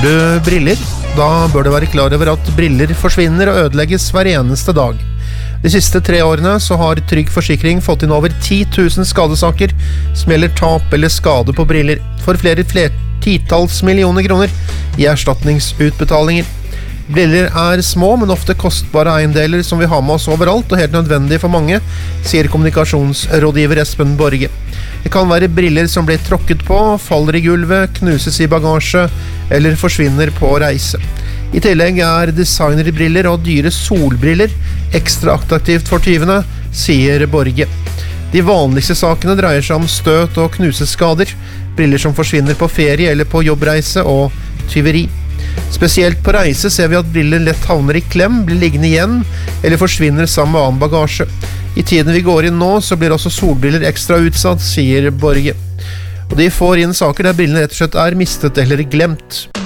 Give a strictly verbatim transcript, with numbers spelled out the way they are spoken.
du briller? Da bør du være klar over at briller forsvinner og ødelegges hver eneste dag. De siste tre årene så har Trygg Forsikring fått inn over ti tusen skadesaker som gjelder tap eller skade på briller, for flere, flere titalls millioner kroner i erstatningsutbetalinger. Briller er små, men ofte kostbare eiendeler som vi har med oss overalt og helt nødvendig for mange, sier kommunikasjonsrådgiver Espen Borge. Det kan være briller som blir tråkket på, faller i gulvet, knuses i bagasje eller forsvinner på reise. I tillegg er designerbriller og dyre solbriller ekstra attraktivt for tyvene, sier Borge. De vanligste sakene dreier seg om støt og knuseskader, briller som forsvinner på ferie eller på jobbreise og tyveri. Spesielt på reise ser vi at briller lett havner i klem, blir liggende igjen eller forsvinner sammen med annen bagasje. I tiden vi går inn nå så blir også solbriller ekstra utsatt, sier Borge. Og de får inn saker der brillene rett og slett er mistet eller glemt.